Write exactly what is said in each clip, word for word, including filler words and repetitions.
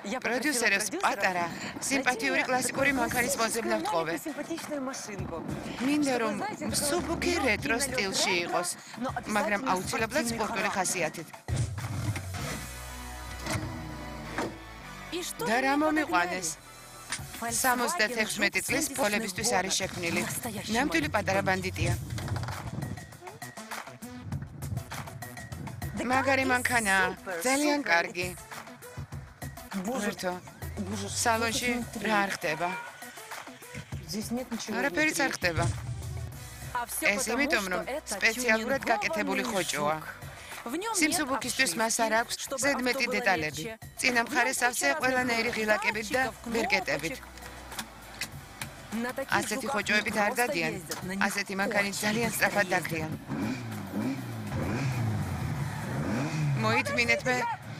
პროდიუსერებს პატარა, სიმპათიური კლასიკური მანქანის მოძებნა ვთხოვე. მინდა რომ მსუბუქი რეტრო სტილში იყოს, მაგრამ აუცილებლად სპორტული ხასიათით. და რა მომიყვანეს? სამოცდათექვსმეტი წლის პოლებისთვის არის შექმნილი. ნამდვილი პატარა ბანდიტია. მაგარი მანქანაა, ძალიან კარგი. ღირთო, სალონში რა არ ხდება? არაფერიც არ ხდება. ეს იმიტომ, რომ სპეციალურად გაკეთებული ხოჭოა. სიმსუბუქისთვის მას არ აქვს ზედმეტი დეტალები. წინა მხარეს ავსე ყველანაირი ღილაკებით და ბერკეტებით. ასეთი ხოჭოებით არ დადიან. ასეთი მანქანით ძალიან სწრაფად დაგრიან. მოითმინეთ მე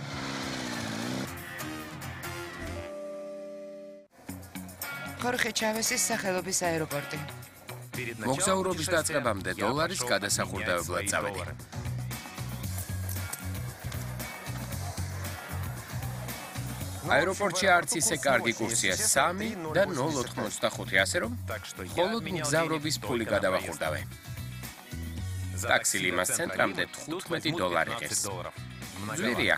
ხორხე ჩავესის სახელობის აეროპორტი. მოგზაურობის დაწყებამდე დოლარის გადასახურდაებლად წავედი. აეროპორტში არც ისე კარგი კურსია სამი და ნულ ოთხმოცდახუთი, ასე რომ მხოლოდ მგზავრობის ფული გადავახურდავე. ტაქსი ლიმას ცენტრამდე თხუთმეტი დოლარი ღირს. ძვირია.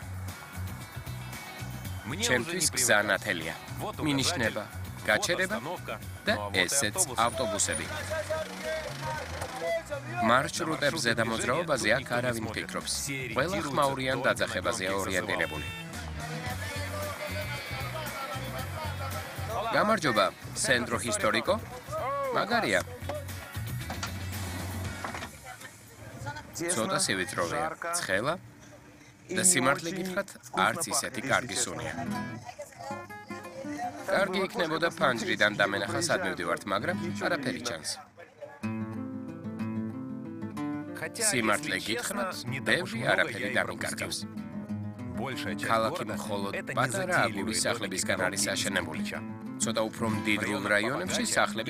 ჩემთვის გზა ნათელია. მინიშნება, გაჩერება და ესეც ავტობუსები. მარშრუტებზე და მოძრაობაზე აქ არავინ ფიქრობს. ყველა ხმაურიან დაძახებაზეა ორიენტირებული. გამარჯობა, ცენტრო ჰისტორიკო. მაგარია. ცოტა სივიწროვეა, ცხელა და სიმართლე გითხრათ, არც ისეთი კარგი სუნია. კარგი იქნებოდა ფანჯრიდან დამენახა სად მივდივართ, მაგრამ არაფერი ჩანს. სიმართლე გითხრათ, ბევრი არაფერი დამიკარგავს. ქალაქი მხოლოდ პატარა აგურის სახლებისგან არის აშენებული. ცოტა უფრო მდიდრულ რაიონებში სახლები